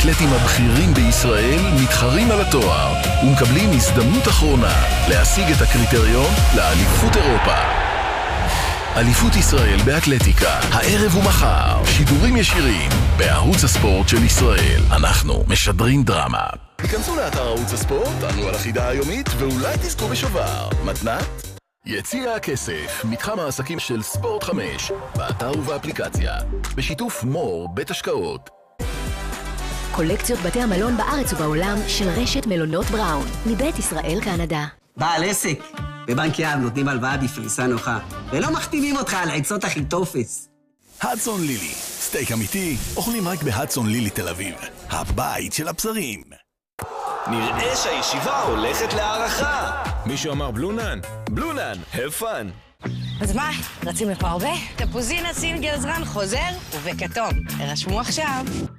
האתלטים הבכירים בישראל מתחרים על התואר ומקבלים הזדמנות אחרונה להשיג את הקריטריון לאליפות אירופה. אליפות ישראל באתלטיקה, הערב ומחר, שידורים ישירים בערוץ הספורט של ישראל. אנחנו משדרים דרמה. היכנסו לאתר ערוץ הספורט, ענו על החידה היומית ואולי תזכו בשובר. מתנת? יציע הכסף, מתחם העסקים של ספורט 5, באתר ובאפליקציה, בשיתוף מור בית השקעות. קולקציות בתי המלון בארץ ובעולם של רשת מלונות בראון, מבית ישראל קנדה. בעל עסק, בבנק ים נותנים הלוואה בפריסה נוחה, ולא מחתימים אותך על עצות הכי טופס. הדסון לילי, סטייק אמיתי, אוכלים רק בהדסון לילי תל אביב, הבית של הבשרים. נראה שהישיבה הולכת להערכה. מישהו אמר בלונן? בלונן, have fun. אז מה, רצים לפה הרבה? תפוזינה סינגל זרן חוזר ובכתום. הרשמו עכשיו.